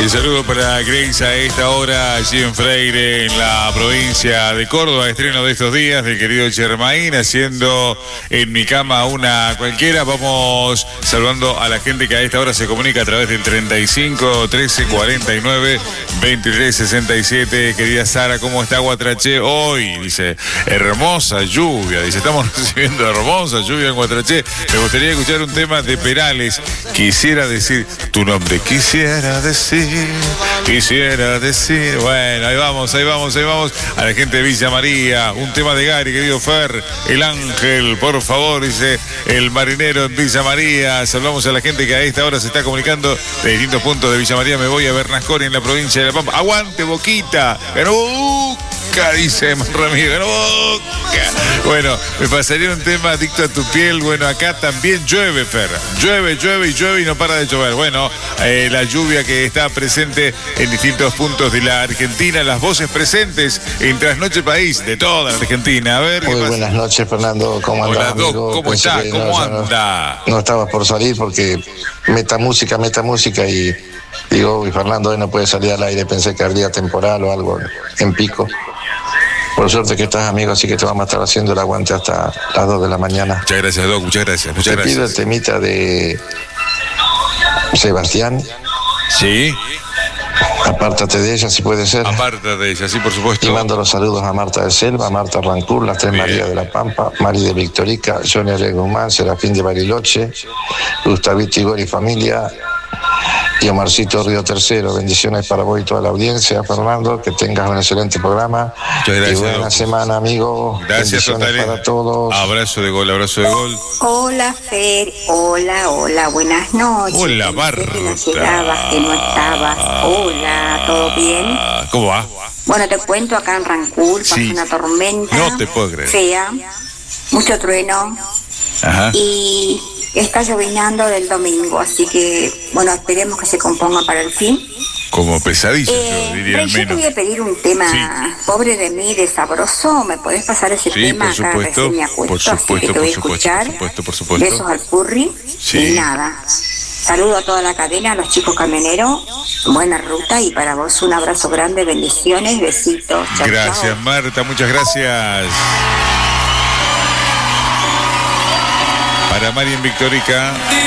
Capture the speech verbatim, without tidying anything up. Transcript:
El saludo para Grace a esta hora allí en Freire, en la provincia de Córdoba. Estreno de estos días del querido Germain, haciendo En mi cama una cualquiera. Vamos saludando a la gente que a esta hora se comunica a través del treinta y cinco, trece, cuarenta y nueve, veintitrés, sesenta y siete. Querida Sara, ¿cómo está Guatraché hoy? Dice, hermosa lluvia. Dice, estamos recibiendo hermosa lluvia en Guatraché. Me gustaría escuchar un tema de Perales. Quisiera decir tu nombre. Quisiera decir. Quisiera decir, bueno, ahí vamos, ahí vamos, ahí vamos. A la gente de Villa María, un tema de Gary, querido Fer, El Ángel, por favor, dice el marinero en Villa María. Saludamos a la gente que a esta hora se está comunicando de distintos puntos de Villa María. Me voy a Bernasconi, en la provincia de La Pampa. Aguante, Boquita, ganó Boca, dice Ramírez, ganó Boca. Bueno, me pasaría un tema adicto a tu piel. Bueno, acá también llueve, Fer. Llueve, llueve y llueve y no para de llover. Bueno, eh, la lluvia que está presente en distintos puntos de la Argentina, las voces presentes en Trasnoche País de toda la Argentina. A ver, muy buenas noches, Fernando. ¿Cómo andas, Hola, amigo? ¿cómo Pensé está? que ¿Cómo no, anda? No, no estabas por salir porque meta música, meta música y digo, uy, Fernando hoy no puede salir al aire. Pensé que habría temporal o algo en pico. Por suerte que estás, amigo, así que te vamos a estar haciendo el aguante hasta las dos de la mañana. Muchas gracias, Doc, muchas gracias, muchas te gracias. pido el temita de Sebastián. Sí. Apártate de ella, si puede ser. Apártate de ella, sí, por supuesto. Y mando los saludos a Marta de Selva, a Marta Rancur, las tres Marías de la Pampa, Mari de Victorica, Johnny Ale Guzmán, Serafín de Bariloche, Gustavito Igor y familia, y Omarcito Río Tercero. Bendiciones para vos y toda la audiencia, Fernando, que tengas un excelente programa. Muchas gracias, y buena Doc. semana, amigo. Gracias, Bendiciones Totalina. para todos. Abrazo de gol, abrazo de gol. Hola, Fer. Hola, hola, buenas noches. Hola, Marta. Que no llegabas, que no estabas. Hola, ¿todo bien? ¿Cómo va? Bueno, te cuento, acá en Rancul pasó Sí. una tormenta. No te puedo creer. Fea, mucho trueno. Ajá. Y está llovinando del domingo, así que, bueno, esperemos que se componga para el fin. Como pesadillo, Eh, yo diría Rey, al yo te menos. voy a pedir un tema, Sí. Pobre de mí, de Sabroso. ¿Me podés pasar ese Sí, tema? por Acá supuesto, recién me acuesto, por así que supuesto, te voy a por supuesto, escuchar. por supuesto, por supuesto. Besos al curry. Sí. Y nada. Saludo a toda la cadena, a los chicos camioneros. Buena ruta y para vos un abrazo grande, bendiciones, besitos. Chau, Gracias, chau. Marta, muchas gracias. Para Mari en Victorica.